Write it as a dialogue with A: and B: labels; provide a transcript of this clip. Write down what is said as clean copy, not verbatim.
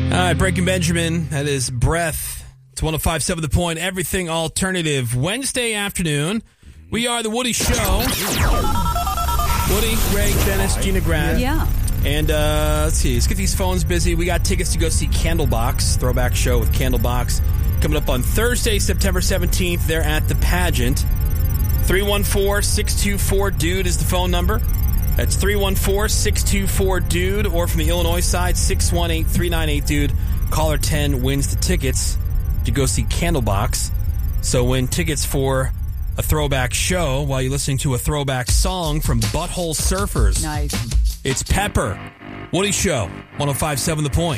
A: All right, Breaking Benjamin, that is Breath. It's 105.7 The Point, everything alternative. Wednesday afternoon, we are The Woody Show. Woody, Greg, Dennis, Gina Grad.
B: Yeah.
A: And let's get these phones busy. We got tickets to go see Candlebox, throwback show with Candlebox, coming up on Thursday, September 17th. They're at the pageant. 314-624-DUDE is the phone number. That's 314-624-DUDE, or from the Illinois side, 618-398-DUDE. Caller 10 wins the tickets to go see Candlebox. So win tickets for a throwback show while you're listening to a throwback song from Butthole Surfers.
B: Nice.
A: It's Pepper. Woody Show, 105.7 The Point.